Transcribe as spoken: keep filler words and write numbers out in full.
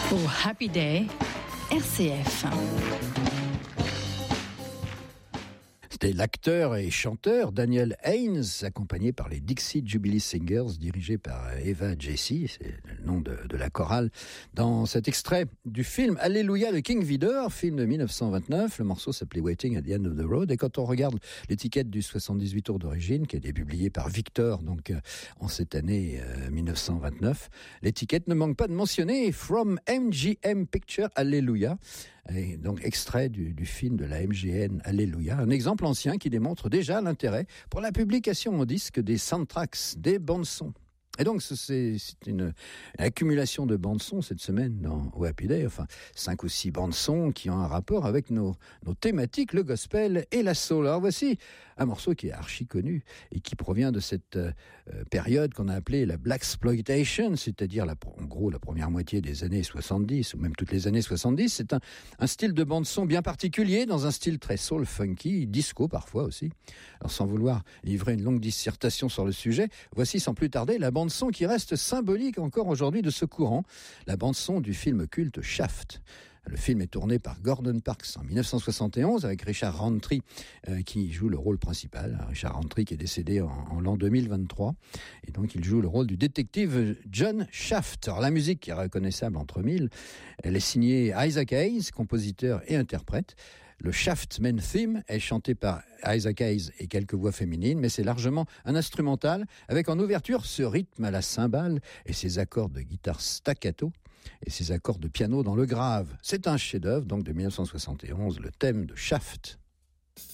Pour Happy Day, R C F. C'était l'acteur et chanteur Daniel Haynes, accompagné par les Dixie Jubilee Singers, dirigés par Eva Jessy, c'est le nom de, de la chorale, dans cet extrait du film Alléluia de King Vidor, film de dix-neuf cent vingt-neuf. Le morceau s'appelait Waiting at the End of the Road, et quand on regarde l'étiquette du soixante-dix-huit tours d'origine, qui a été publiée par Victor, donc euh, en cette année euh, dix-neuf cent vingt-neuf, l'étiquette ne manque pas de mentionner From M G M Picture Alléluia, et donc extrait du, du film de la M G M Alléluia, un exemple ancien qui démontre déjà l'intérêt pour la publication en disque des soundtracks, des bandes-sons. Et donc, c'est, c'est une, une accumulation de bandes-sons cette semaine dans au Happy Day, enfin, cinq ou six bandes-sons qui ont un rapport avec nos, nos thématiques, le gospel et la soul. Alors voici un morceau qui est archi connu et qui provient de cette euh, période qu'on a appelée la Blaxploitation, c'est-à-dire la, en gros la première moitié des années soixante-dix, ou même toutes les années soixante-dix. C'est un, un style de bande-son bien particulier, dans un style très soul, funky, disco parfois aussi. Alors sans vouloir livrer une longue dissertation sur le sujet, voici sans plus tarder la bande son qui reste symbolique encore aujourd'hui de ce courant, la bande-son du film culte Shaft. Le film est tourné par Gordon Parks en dix-neuf cent soixante et onze avec Richard Roundtree euh, qui joue le rôle principal. Richard Roundtree qui est décédé en, en l'an deux mille vingt-trois, et donc il joue le rôle du détective John Shaft. Alors la musique qui est reconnaissable entre mille, elle est signée Isaac Hayes, compositeur et interprète. Le Shaft Main Theme est chanté par Isaac Hayes et quelques voix féminines, mais c'est largement un instrumental, avec en ouverture ce rythme à la cymbale et ses accords de guitare staccato et ses accords de piano dans le grave. C'est un chef-d'œuvre donc de dix-neuf cent soixante et onze, le thème de Shaft.